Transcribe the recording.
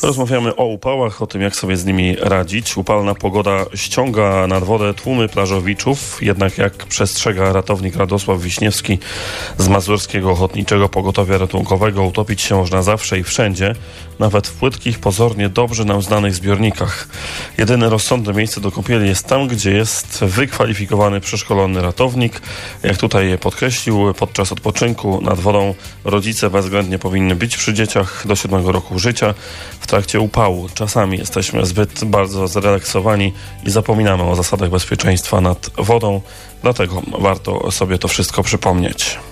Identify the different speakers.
Speaker 1: Rozmawiamy o upałach, o tym, jak sobie z nimi radzić. Upalna pogoda ściąga nad wodę tłumy plażowiczów, jednak jak przestrzega ratownik Radosław Wiśniewski z Mazurskiego Ochotniczego Pogotowia Ratunkowego, utopić się można zawsze i wszędzie, nawet w płytkich, pozornie dobrze nam znanych zbiornikach. Jedyne rozsądne miejsce do kąpieli jest tam, gdzie jest wykwalifikowany, przeszkolony ratownik. Jak tutaj podkreślił, podczas odpoczynku nad wodą rodzice bezwzględnie powinny być przy dzieciach do 7 roku życia. W trakcie upału czasami jesteśmy zbyt bardzo zrelaksowani i zapominamy o zasadach bezpieczeństwa nad wodą, dlatego warto sobie to wszystko przypomnieć.